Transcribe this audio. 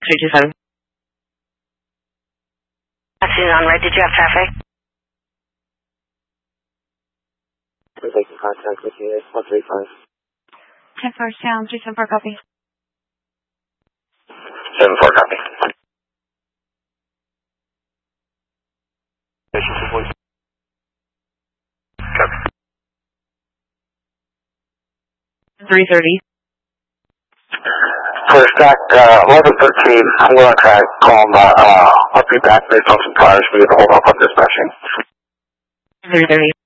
327. Afternoon on red, did you have traffic? We're taking contact with you, 135. 10-4 sound, 374 copy. 7-4 copy. Station 2 Copy. 330. For stack 1113, I'm going to try to call him, I'll be back based on some priors for you to hold up on dispatching. 330.